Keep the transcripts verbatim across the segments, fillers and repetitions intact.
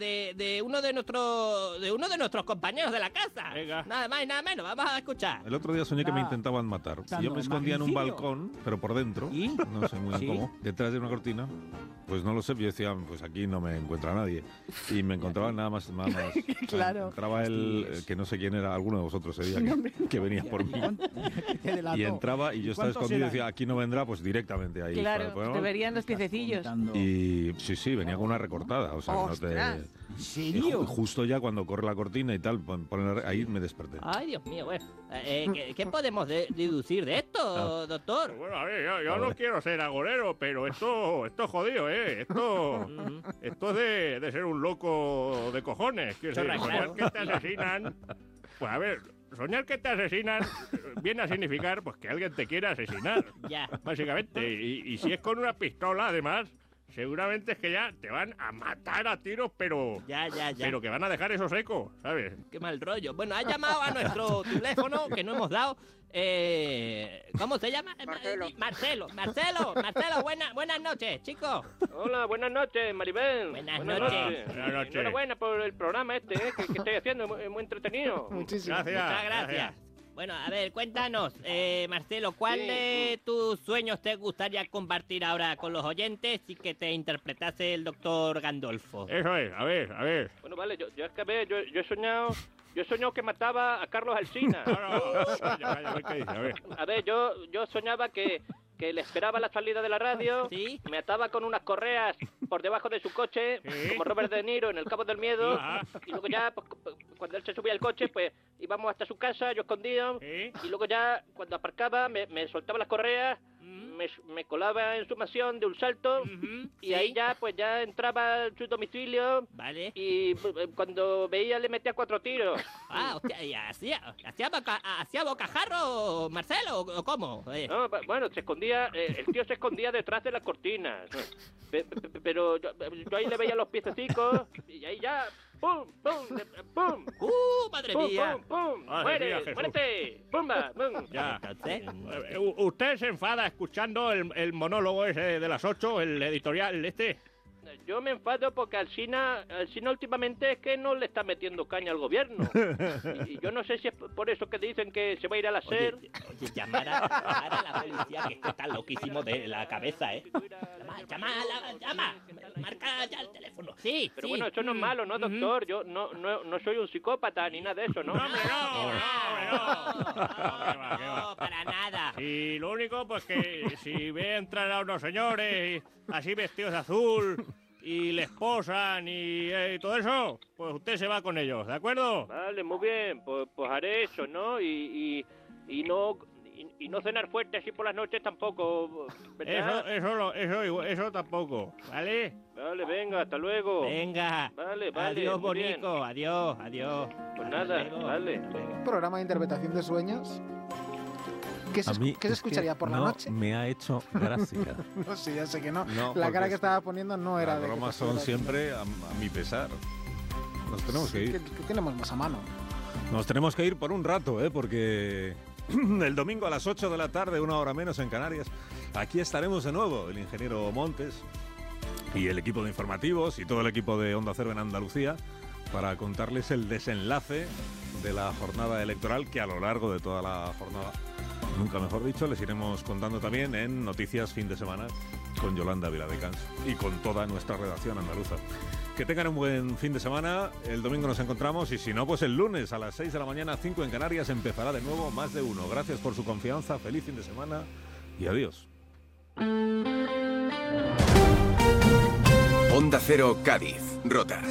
de, de uno de nuestros de uno de nuestros compañeros de la casa. Venga. Nada más y nada menos, vamos a escuchar. El otro día soñé que me intentaban matar. Y yo me escondía en un balcón, pero por dentro, ¿Y? no sé muy bien ¿Sí? cómo, detrás de una cortina. Pues no lo sé, yo decía, pues aquí no me encuentra nadie. Y me encontraban nada más, nada más. Claro. Entraba el, el que no sé quién era, alguno de vosotros ese día que, que venía por mí. Y entraba y yo estaba escondido y decía, aquí no vendrá, pues directamente ahí. Claro, Bueno, te verían los piececillos. y sí, sí, venía con una recortada. O sea, no te, ¡Ostras! ¿En y serio? ju- justo ya cuando corre la cortina y tal, pon- ponen la- ahí me desperté. Ay, Dios mío, bueno. Eh, ¿qué, qué podemos de- deducir de esto, doctor? Bueno, a ver, yo, yo A no ver. quiero ser agorero, pero esto, esto es jodido, ¿eh? Esto, Ujú. esto es de, de ser un loco de cojones. Quiero decir, Chorra, soñar claro. que te asesinan. Pues a ver, soñar que te asesinan viene a significar pues que alguien te quiere asesinar, Ya. básicamente. Y, y si es con una pistola, además, seguramente es que ya te van a matar a tiros, pero, Ya, ya, ya. pero que van a dejar eso seco, ¿sabes? Qué mal rollo. Bueno, ha llamado a nuestro teléfono que no hemos dado. Eh, ¿Cómo se llama? Marcelo. Marcelo. Marcelo, Marcelo, buena, buenas noches, chicos. Hola, buenas noches, Maribel. Buenas noches. Buenas noches. Enhorabuena por el programa este, ¿eh? que, que estoy haciendo, es muy, es muy entretenido. Muchísimo. Gracias. Muchas gracias. Bueno, a ver, cuéntanos, eh, Marcelo, ¿cuál Sí. de tus sueños te gustaría compartir ahora con los oyentes y que te interpretase el doctor Gandolfo? Eso es, a ver, a ver. Bueno, vale, yo, yo es que a ver, yo, yo he soñado, yo he soñado que mataba a Carlos Alsina. No, no, calla, calla, a ver qué dice, a ver. A ver, yo, yo soñaba que, que le esperaba la salida de la radio, ¿Sí? me ataba con unas correas por debajo de su coche, Sí. como Robert De Niro en El Cabo del Miedo, Ajá. y luego ya, pues, cu- cuando él se subía al coche, pues íbamos hasta su casa, yo escondido, ¿Sí? y luego ya, cuando aparcaba, me, me soltaba las correas, Mm, me, me colaba en su mansión de un salto, ujú, y sí. ahí ya, pues ya entraba en su domicilio, Vale. y eh, cuando veía le metía cuatro tiros. Ah, hostia, ¿y hacía, hacía, boca, hacía bocajarro, Marcelo, o cómo? Eh, No, bu- bueno, se escondía, eh, el tío se escondía detrás de las cortinas. Pe- pe- pe- Pero yo, yo ahí le veía los piececicos y ahí ya, ¡pum, pum, de- pum! ¡Uh, madre ¡Pum, mía! pum, pum! Madre ¡Muere, mía, Jesús. muérete! ¡Pumba, pum! Ya. Entonces, Eh, u- ¿Usted se enfada escuchando el, el monólogo ese de las ocho, el editorial este? Yo me enfado porque Alsina, Alsina últimamente es que no le está metiendo caña al gobierno. Y, y yo no sé si es por eso que dicen que se va a ir a la SER. oye, oye, llamar a, llamar a la policía, que este está loquísimo de la cabeza, ¿eh? Llama, llama, la- llama, marca ya el teléfono. Sí, Pero sí. bueno, eso no es malo, ¿no, Ujú. doctor? Yo no, no, no soy un psicópata ni nada de eso, ¿no? No, hombre, no, no, no. No, Qué va, qué va. no, para nada. Y lo único, pues que si ve entrar a unos señores así vestidos de azul y les posan y, eh, y todo eso, pues usted se va con ellos, ¿de acuerdo? Vale, muy bien, pues, pues haré eso, ¿no? Y, y, y no y, y no cenar fuerte así por las noches tampoco, Eso, ¿verdad? eso, lo- eso, igual- eso tampoco, ¿vale? Vale, venga, hasta luego. Venga. Vale, vale. Adiós, muy bien. bonico. Adiós, adiós. Pues nada, Luego. vale. Un programa de interpretación de sueños. ¿Qué se, A mí escu- qué se es que escucharía por la no noche? me ha hecho gracia. No sé, ya sé que no. No, la porque cara que es estaba poniendo no era Las de. que bromas te son estuviera- siempre a, a mi pesar. Nos tenemos que ¿Qué, ir. qué tenemos más a mano? Nos tenemos que ir por un rato, ¿eh? Porque el domingo a las ocho de la tarde, una hora menos en Canarias, aquí estaremos de nuevo, el ingeniero Montes y el equipo de informativos y todo el equipo de Onda Cero en Andalucía, para contarles el desenlace de la jornada electoral, que a lo largo de toda la jornada, nunca mejor dicho, les iremos contando también en Noticias Fin de Semana con Yolanda Viladecans y con toda nuestra redacción andaluza. Que tengan un buen fin de semana, el domingo nos encontramos y si no, pues el lunes a las seis de la mañana, cinco en Canarias, empezará de nuevo Más de Uno. Gracias por su confianza, feliz fin de semana y adiós. Onda Cero Cádiz, Rota.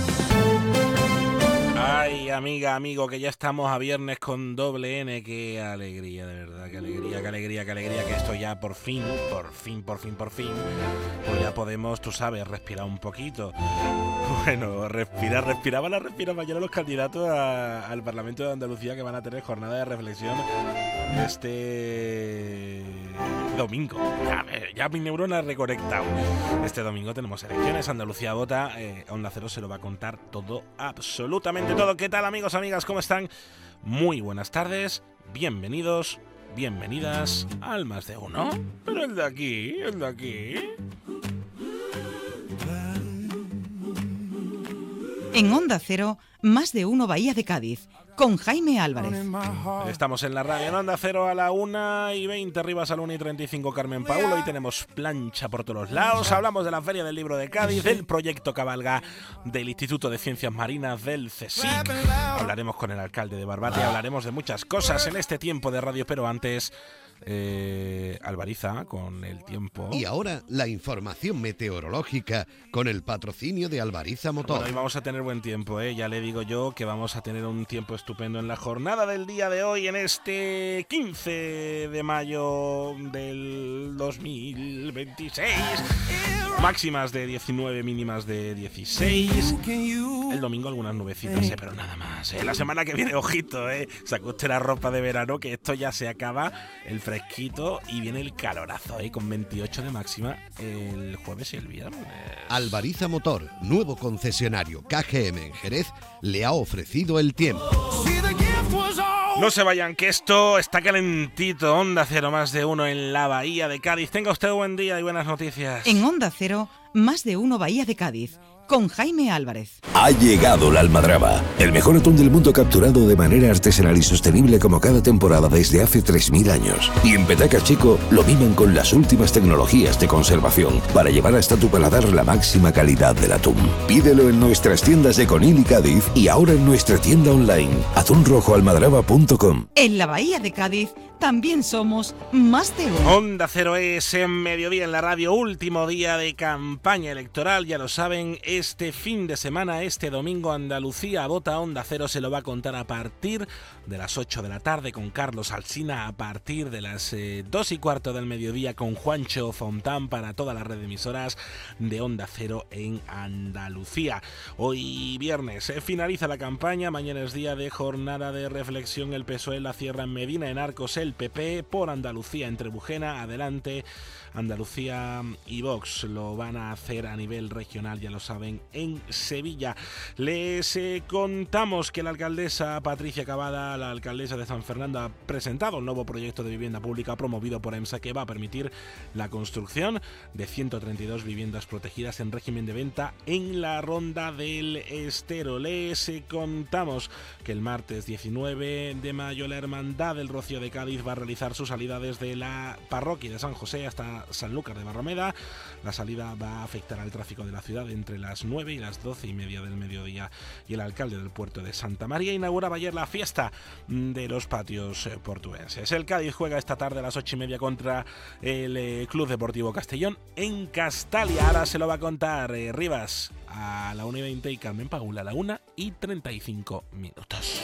Ay, amiga, amigo, que ya estamos a viernes con doble N. Qué alegría, de verdad, qué alegría, qué alegría, qué alegría que esto ya por fin, por fin, por fin, por fin, pues ya podemos, tú sabes, respirar un poquito. Bueno, respirar, respirar, van a respirar mañana los candidatos a- al Parlamento de Andalucía, que van a tener jornada de reflexión este domingo. Ya, me- ya mi neurona ha reconectado. Este domingo tenemos elecciones, Andalucía vota, eh, Onda Cero se lo va a contar todo, absolutamente todo. ¿Qué tal, amigos, amigas? ¿Cómo están? Muy buenas tardes, bienvenidos, bienvenidas al Más de Uno. Pero el de aquí, el de aquí... En Onda Cero, Más de Uno Bahía de Cádiz, con Jaime Álvarez. Estamos en la radio en Onda Cero a la una y veinte, Rivas a la una y treinta y cinco, Carmen Paulo. Hoy tenemos plancha por todos lados. Hablamos de la Feria del Libro de Cádiz, del proyecto Cabalga, del Instituto de Ciencias Marinas, del CSIC. Hablaremos con el alcalde de Barbate, hablaremos de muchas cosas en este tiempo de radio, pero antes... Eh, Albariza con el tiempo. Y ahora la información meteorológica con el patrocinio de Albariza Motor. Bueno, hoy vamos a tener buen tiempo, ¿eh? Ya le digo yo que vamos a tener un tiempo estupendo en la jornada del día de hoy, en este quince de mayo del dos mil veintiséis. Máximas de diecinueve, mínimas de dieciséis. El domingo algunas nubecitas, ¿eh? Pero nada más, ¿eh? La semana que viene, ojito, ¿eh? Saca usted la ropa de verano, que esto ya se acaba, el fresquito, y viene el calorazo, ¿eh? Con veintiocho de máxima el jueves y el viernes. Albariza Motor, nuevo concesionario K G M en Jerez, le ha ofrecido el tiempo. No se vayan, que esto está calentito. Onda Cero, Más de Uno en la Bahía de Cádiz. Tenga usted buen día y buenas noticias. En Onda Cero, Más de Uno Bahía de Cádiz, con Jaime Álvarez. Ha llegado la almadraba, el mejor atún del mundo capturado de manera artesanal y sostenible como cada temporada desde hace tres mil años. Y en Petacas Chico lo miman con las últimas tecnologías de conservación para llevar hasta tu paladar la máxima calidad del atún. Pídelo en nuestras tiendas de Conil y Cádiz y ahora en nuestra tienda online, atún rojo almadraba punto com. En la Bahía de Cádiz también somos Más de Uno. Onda Cero es en mediodía en la radio, último día de campaña electoral, ya lo saben. Este fin de semana, este domingo, Andalucía vota. Onda Cero se lo va a contar a partir de las ocho de la tarde con Carlos Alsina, a partir de las eh, dos y cuarto del mediodía con Juancho Fontán para toda la red de emisoras de Onda Cero en Andalucía. Hoy viernes eh, finaliza la campaña, mañana es día de jornada de reflexión. El P S O E la cierra en Medina, en Arcos el P P, por Andalucía en Trebujena, Adelante Andalucía y Vox lo van a hacer a nivel regional, ya lo saben, en Sevilla. Les eh, contamos que la alcaldesa Patricia Cavada, la alcaldesa de San Fernando, ha presentado un nuevo proyecto de vivienda pública promovido por EMSA que va a permitir la construcción de ciento treinta y dos viviendas protegidas en régimen de venta en la Ronda del Estero. Les eh, contamos que el martes diecinueve de mayo la Hermandad del Rocío de Cádiz va a realizar su salida desde la parroquia de San José hasta Sanlúcar de Barrameda. La salida va a afectar al tráfico de la ciudad entre las nueve y las doce y media del mediodía. Y el alcalde del puerto de Santa María inauguraba ayer la fiesta de los patios portuenses. El Cádiz juega esta tarde a las ocho y media contra el eh, Club Deportivo Castellón en Castalia. Ahora se lo va a contar eh, Rivas a la una y veinte y Carmen Paula a la una y treinta y cinco minutos.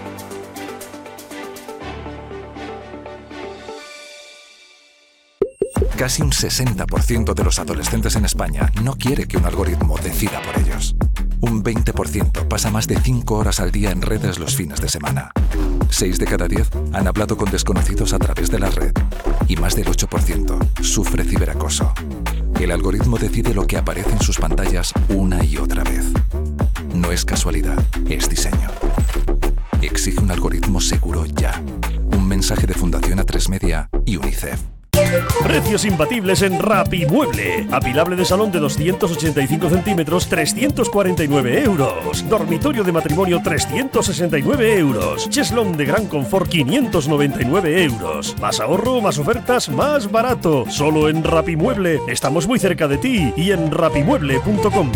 Casi un sesenta por ciento de los adolescentes en España no quiere que un algoritmo decida por ellos. Un veinte por ciento pasa más de cinco horas al día en redes los fines de semana. seis de cada diez han hablado con desconocidos a través de la red. Y más del ocho por ciento sufre ciberacoso. El algoritmo decide lo que aparece en sus pantallas una y otra vez. No es casualidad, es diseño. Exige un algoritmo seguro ya. Un mensaje de Fundación A tres Media y UNICEF. Precios imbatibles en Rapimueble. Apilable de salón de doscientos ochenta y cinco centímetros, trescientos cuarenta y nueve euros. Dormitorio de matrimonio, trescientos sesenta y nueve euros. Cheslón de gran confort, quinientos noventa y nueve euros. Más ahorro, más ofertas, más barato. Solo en Rapimueble. Estamos muy cerca de ti y en rapimueble punto com.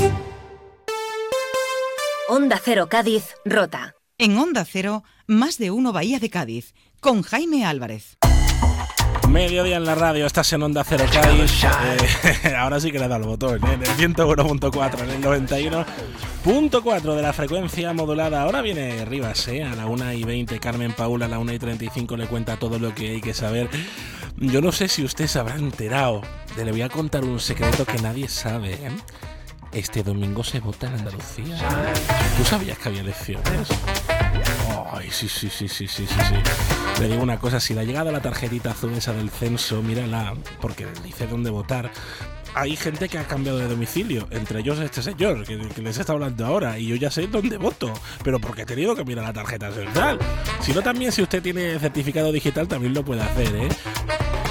Onda Cero Cádiz, Rota. En Onda Cero, Más de Uno Bahía de Cádiz, con Jaime Álvarez. Mediodía en la radio, estás en Onda Cero Cádiz. Eh, ahora sí que le he dado el botón, ¿eh? En el ciento uno punto cuatro, en el noventa y uno punto cuatro de la frecuencia modulada. Ahora viene Rivas, ¿eh? A la una y veinte, Carmen Paula a la una y treinta y cinco le cuenta todo lo que hay que saber. Yo no sé si usted se habrá enterado, te le voy a contar un secreto que nadie sabe, ¿eh? Este domingo se vota en Andalucía. ¿Tú sabías que había elecciones? Ay, sí, sí, sí, sí, sí, sí, sí. Le digo una cosa, si le ha llegado la tarjetita azul esa del censo, mírala, porque dice dónde votar. Hay gente que ha cambiado de domicilio, entre ellos este señor, que, que les está hablando ahora, y yo ya sé dónde voto, pero porque he tenido que mirar la tarjeta central. Si no, también si usted tiene certificado digital, también lo puede hacer, ¿eh?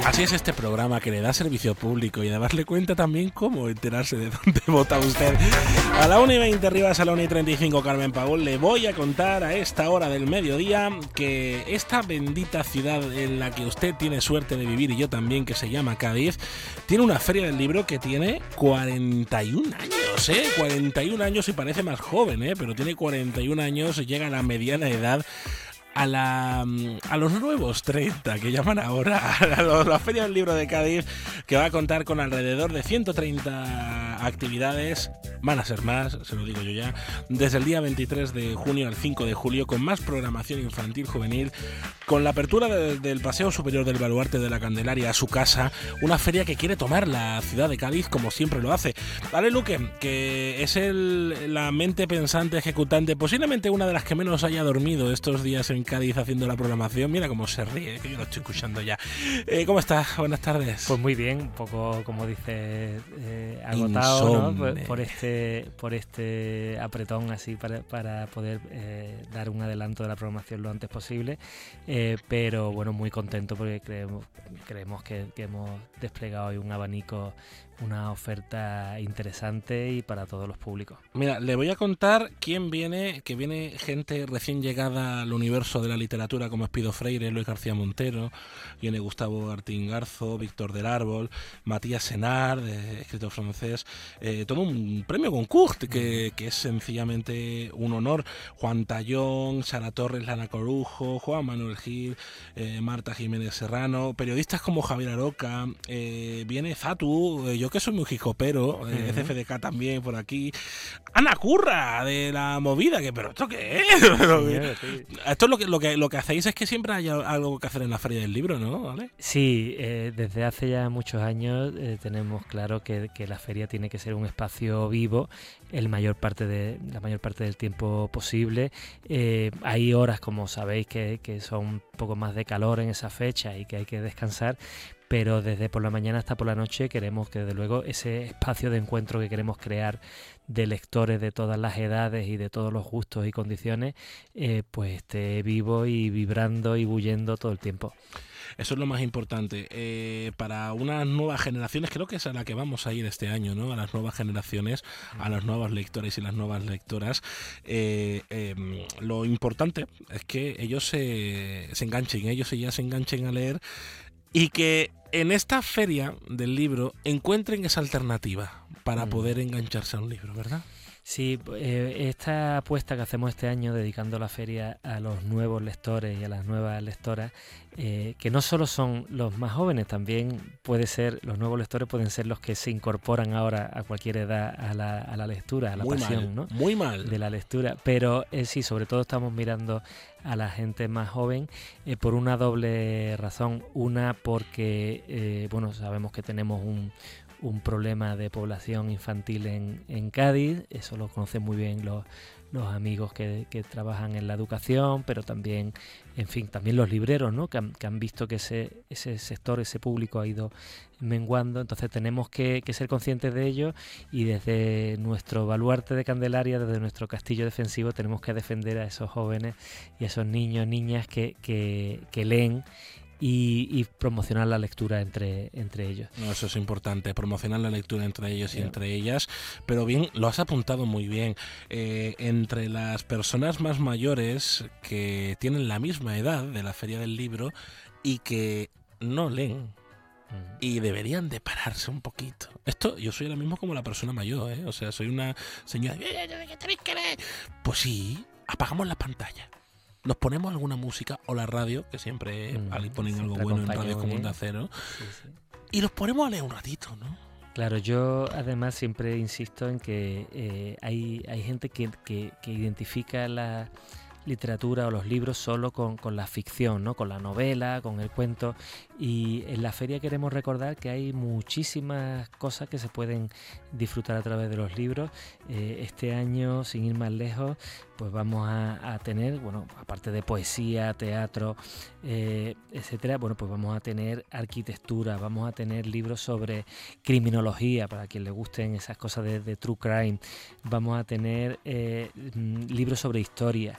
Así es este programa que le da servicio público y además le cuenta también cómo enterarse de dónde vota usted. A la una y veinte arriba, a la una y treinta y cinco, Carmen Paul, le voy a contar a esta hora del mediodía que esta bendita ciudad en la que usted tiene suerte de vivir y yo también, que se llama Cádiz, tiene una feria del libro que tiene cuarenta y un años, ¿eh? cuarenta y un años y parece más joven, ¿eh? Pero tiene cuarenta y un años y llega a la mediana edad. A, la, a los nuevos treinta, que llaman ahora, a la, la Feria del Libro de Cádiz, que va a contar con alrededor de ciento treinta actividades, van a ser más, se lo digo yo ya, desde el día veintitrés de junio al cinco de julio, con más programación infantil juvenil, con la apertura de, del Paseo Superior del Baluarte de la Candelaria a su casa, una feria que quiere tomar la ciudad de Cádiz como siempre lo hace. Ale Luque, que es el, la mente pensante ejecutante, posiblemente una de las que menos haya dormido estos días en Cádiz haciendo la programación, mira cómo se ríe, que yo lo estoy escuchando ya. Eh, ¿Cómo estás? Buenas tardes. Pues muy bien, un poco, como dices, eh, agotado, ¿no? por, por este por este apretón así para, para poder eh, dar un adelanto de la programación lo antes posible, eh, pero bueno, muy contento porque creemos, creemos que, que hemos desplegado hoy un abanico, una oferta interesante y para todos los públicos. Mira, le voy a contar quién viene, que viene gente recién llegada al universo de la literatura como Espido Freire, Luis García Montero, viene Gustavo Gartín Garzo, Víctor del Árbol, Matías Senard, de escritor francés, eh, todo un premio Goncourt, que, que es sencillamente un honor. Juan Tallón, Sara Torres, Lana Corujo, Juan Manuel Gil, eh, Marta Jiménez Serrano, periodistas como Javier Aroca, eh, viene Zatu, eh, yo que soy muy hijopero, eh, uh-huh. C F D K también por aquí, Ana Curra de La Movida, que pero ¿esto qué es? Sí, sí. Esto es lo que, lo que lo que hacéis es que siempre hay algo que hacer en la Feria del Libro, ¿no? ¿Vale? Sí, eh, desde hace ya muchos años eh, tenemos claro que, que la feria tiene que ser un espacio vivo el mayor parte de la mayor parte del tiempo posible. Eh, hay horas, como sabéis, que, que son un poco más de calor en esa fecha y que hay que descansar, pero desde por la mañana hasta por la noche queremos que, desde luego, ese espacio de encuentro que queremos crear de lectores de todas las edades y de todos los gustos y condiciones, eh, pues esté vivo y vibrando y bullendo todo el tiempo. Eso es lo más importante. Eh, para unas nuevas generaciones, creo que es a la que vamos a ir este año, ¿no? A las nuevas generaciones, a los nuevos lectores y las nuevas lectoras. Eh, eh, lo importante es que ellos se, se enganchen, ellos ya se enganchen a leer y que en esta feria del libro encuentren esa alternativa para mm. poder engancharse a un libro, ¿verdad? Sí, eh, esta apuesta que hacemos este año dedicando la feria a los nuevos lectores y a las nuevas lectoras, eh, que no solo son los más jóvenes, también puede ser, los nuevos lectores pueden ser los que se incorporan ahora a cualquier edad a la, a la lectura, a la muy pasión, mal, ¿no? Muy mal. De la lectura, pero eh, sí, sobre todo estamos mirando a la gente más joven eh, por una doble razón. Una porque, eh, bueno, sabemos que tenemos un un problema de población infantil en, en Cádiz, eso lo conocen muy bien los, los amigos que, que trabajan en la educación, pero también, en fin, también los libreros, ¿no? que, han, que han visto que ese, ese sector, ese público ha ido menguando, entonces tenemos que, que ser conscientes de ello y desde nuestro baluarte de Candelaria, desde nuestro castillo defensivo, tenemos que defender a esos jóvenes y a esos niños, niñas que, que, que leen Y, y promocionar la lectura entre, entre ellos. No, eso es importante, promocionar la lectura entre ellos y yeah. entre ellas, pero bien, lo has apuntado muy bien, eh, entre las personas más mayores que tienen la misma edad de la Feria del Libro y que no leen mm. y deberían de pararse un poquito. Esto, yo soy ahora mismo como la persona mayor, ¿eh? O sea, soy una señora, ¿qué tenéis que leer? Pues sí, apagamos la pantalla. Nos ponemos alguna música o la radio, que siempre mm, ponen siempre algo bueno en radios como Onda Cero, sí, sí. y nos ponemos a leer un ratito, ¿no? Claro, yo además siempre insisto en que eh, hay, hay gente que, que, que identifica la literatura o los libros solo con, con la ficción, ¿no? Con la novela, con el cuento, y en la feria queremos recordar que hay muchísimas cosas que se pueden disfrutar a través de los libros. Eh, este año, sin ir más lejos, pues vamos a, a tener, bueno, aparte de poesía, teatro, eh, etcétera, bueno, pues vamos a tener arquitectura, vamos a tener libros sobre criminología, para quien le gusten esas cosas de, de true crime, vamos a tener eh, libros sobre historia,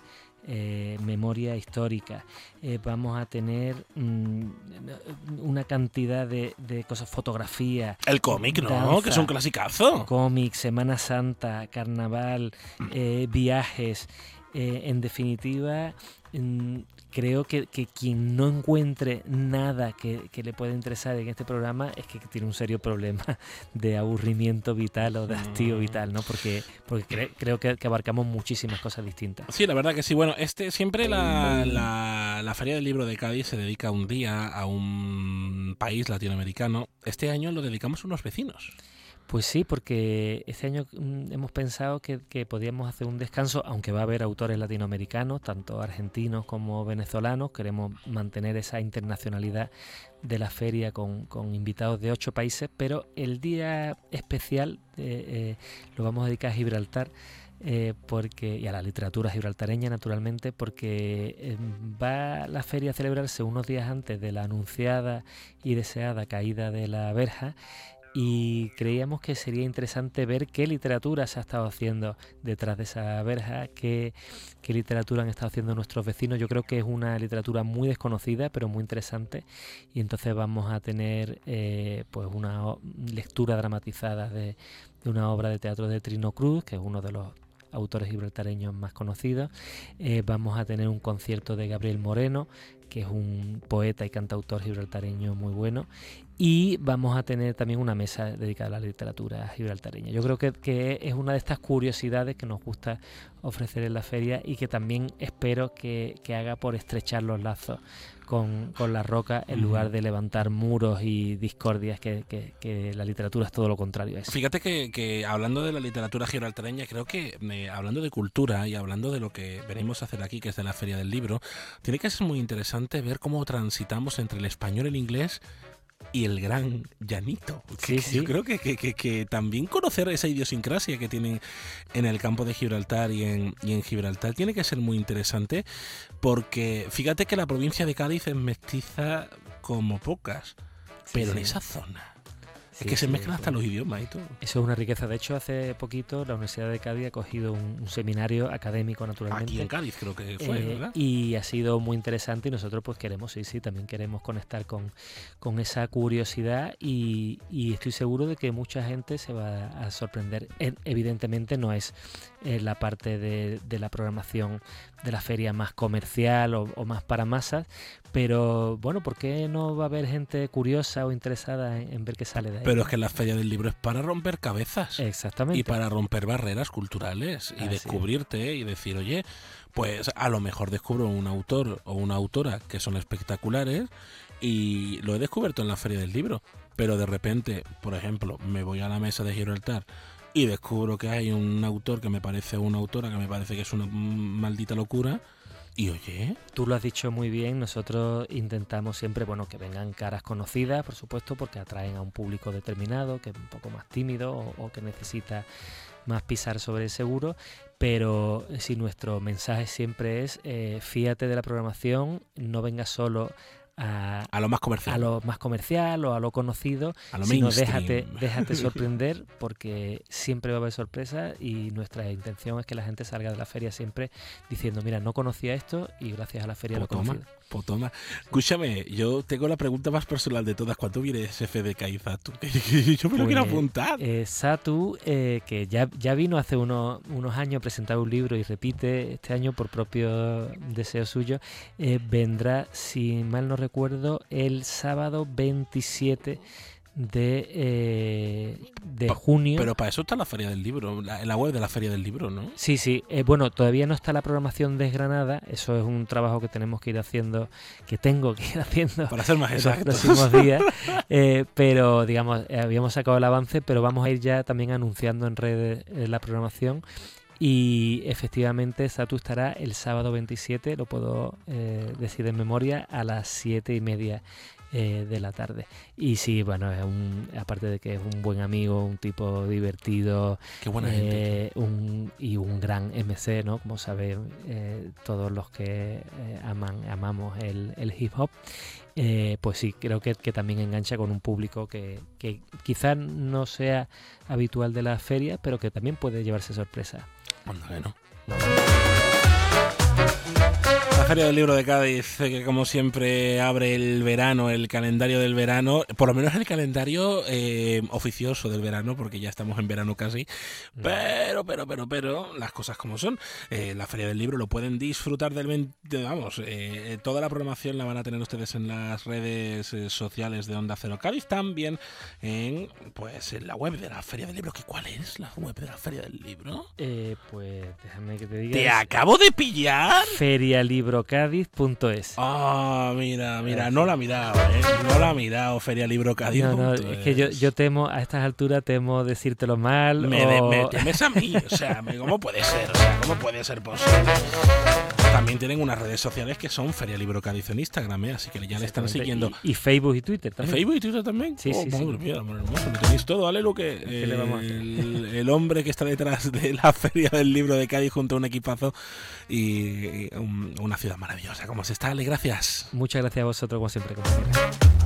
eh, memoria histórica, eh, vamos a tener mmm, una cantidad de, de cosas, fotografía. El cómic, ¿no? Danza, que es un clasicazo. Cómic, Semana Santa, carnaval, eh, viajes. Eh, en definitiva, mm, creo que, que quien no encuentre nada que, que le pueda interesar en este programa es que tiene un serio problema de aburrimiento vital o de hastío vital, ¿no? Porque, porque cre, creo que, que abarcamos muchísimas cosas distintas. Sí, la verdad que sí. Bueno, este siempre la, la, la Feria del Libro de Cádiz se dedica un día a un país latinoamericano. Este año lo dedicamos a unos vecinos. Pues sí, porque este año mm, hemos pensado que, que podíamos hacer un descanso, aunque va a haber autores latinoamericanos, tanto argentinos como venezolanos. Queremos mantener esa internacionalidad de la feria con, con invitados de ocho países, pero el día especial eh, eh, lo vamos a dedicar a Gibraltar. Eh, porque y a la literatura gibraltareña, naturalmente, porque eh, va la feria a celebrarse unos días antes de la anunciada y deseada caída de la verja. Y creíamos que sería interesante ver qué literatura se ha estado haciendo detrás de esa verja, qué, qué literatura han estado haciendo nuestros vecinos. Yo creo que es una literatura muy desconocida, pero muy interesante. Y entonces vamos a tener eh, pues una lectura dramatizada de, de una obra de teatro de Trino Cruz, que es uno de los autores gibraltareños más conocidos. Eh, vamos a tener un concierto de Gabriel Moreno, que es un poeta y cantautor gibraltareño muy bueno. Y vamos a tener también una mesa dedicada a la literatura gibraltareña. Yo creo que, que es una de estas curiosidades que nos gusta ofrecer en la feria y que también espero que, que haga por estrechar los lazos con, con la roca en lugar de levantar muros y discordias, que, que, que la literatura es todo lo contrario a eso. Fíjate que, que hablando de la literatura gibraltareña, creo que eh, hablando de cultura y hablando de lo que venimos a hacer aquí, que es de la Feria del Libro, tiene que ser muy interesante ver cómo transitamos entre el español y el inglés y el gran llanito. Sí, que, sí. Yo creo que, que, que, que también conocer esa idiosincrasia que tienen en el campo de Gibraltar y en, y en Gibraltar tiene que ser muy interesante, porque fíjate que la provincia de Cádiz es mestiza como pocas, pero sí, en esa zona es Sí, que se sí, mezclan sí. hasta los idiomas y todo. Eso es una riqueza. De hecho, hace poquito la Universidad de Cádiz ha cogido un, un seminario académico, naturalmente. Aquí en Cádiz creo que fue, eh, ¿verdad? Y ha sido muy interesante y nosotros pues queremos, sí, sí, también queremos conectar con, con esa curiosidad y, y estoy seguro de que mucha gente se va a sorprender. Eh, evidentemente no es eh, la parte de, de la programación de la feria más comercial o, o más para masas, pero bueno, ¿por qué no va a haber gente curiosa o interesada en, en ver qué sale de ahí? Pero es que la Feria del Libro es para romper cabezas. Exactamente. Y para romper barreras culturales y Así descubrirte y decir, oye, pues a lo mejor descubro un autor o una autora que son espectaculares y lo he descubierto en la Feria del Libro. Pero de repente, por ejemplo, me voy a la mesa de Gibraltar y descubro que hay un autor que me parece, una autora que me parece que es una maldita locura. Y oye, tú lo has dicho muy bien. Nosotros intentamos siempre, bueno, que vengan caras conocidas, por supuesto, porque atraen a un público determinado que es un poco más tímido o, o que necesita más pisar sobre el seguro. Pero si nuestro mensaje siempre es eh, fíjate de la programación, no vengas solo a, a lo más comercial, a lo más comercial o a lo conocido, a lo sino mainstream. déjate, déjate sorprender, porque siempre va a haber sorpresas y nuestra intención es que la gente salga de la feria siempre diciendo, mira, no conocía esto y gracias a la feria lo he conocido. Pues toma. Escúchame, yo tengo la pregunta más personal de todas. ¿Cuánto viene ese F D K y Zatu? Yo me lo Pues, quiero apuntar. Eh, Zatu, eh, que ya, ya vino hace unos, unos años a presentar un libro y repite este año por propio deseo suyo, eh, vendrá, si mal no recuerdo, el sábado veintisiete de, eh, de junio. Pero para eso está la Feria del Libro, la, la web de la Feria del Libro, ¿no? Sí, sí. Eh, bueno, todavía no está la programación desgranada. Eso es un trabajo que tenemos que ir haciendo, que tengo que ir haciendo para ser más en exactos los próximos días. Eh, pero, digamos, eh, habíamos sacado el avance, pero vamos a ir ya también anunciando en redes eh, la programación. Y efectivamente Zatu estará el sábado veintisiete, lo puedo eh, decir de memoria, a las siete y media eh, de la tarde. Y sí, bueno, es un, aparte de que es un buen amigo, un tipo divertido, qué buena eh, gente. Un, y un gran M C, ¿no? Como saben eh, todos los que eh, aman, amamos el, el hip hop. Eh, pues sí, creo que, que también engancha con un público que, que quizás no sea habitual de la feria, pero que también puede llevarse sorpresa. Bueno, bueno. Feria del Libro de Cádiz, que como siempre abre el verano, el calendario del verano, por lo menos el calendario eh, oficioso del verano, porque ya estamos en verano casi, pero, pero, pero, pero, las cosas como son. Eh, la Feria del Libro lo pueden disfrutar del veinte, vamos, eh, toda la programación la van a tener ustedes en las redes eh, sociales de Onda Cero Cádiz, también en, pues, en la web de la Feria del Libro. ¿Qué, ¿Cuál es la web de la Feria del Libro? Eh, pues déjame que te diga. ¡Te acabo de pillar! ferialibrocadiz punto es. Ah, mira, mira, no la ha mirado, ¿eh? No la ha mirado, ferialibrocadiz punto es. No, no, es que yo, yo temo, a estas alturas temo decírtelo mal. Me, o... de, me temes a mí, o sea, ¿cómo puede ser? O sea, ¿cómo puede ser posible? También tienen unas redes sociales que son Feria Libro Cádiz en Instagram, ¿eh? Así que ya le están siguiendo. Y, y Facebook y Twitter también. ¿Facebook y Twitter también? Sí, oh, sí, madre sí. mía, amor hermoso, lo tenéis todo, ¿vale? Lo que ¿Qué le vamos a hacer? el, el hombre que está detrás de la Feria del Libro de Cádiz junto a un equipazo y un, una ciudad maravillosa. ¿Cómo se está, Ale? Gracias. Muchas gracias a vosotros, como siempre, compañeros.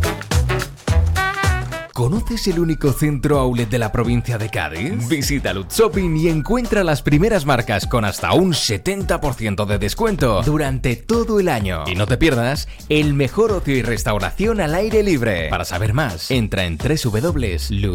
¿Conoces el único centro outlet de la provincia de Cádiz? Visita Lutz Shopping y encuentra las primeras marcas con hasta un setenta por ciento de descuento durante todo el año. Y no te pierdas el mejor ocio y restauración al aire libre. Para saber más, entra en doble u doble u doble u punto lutz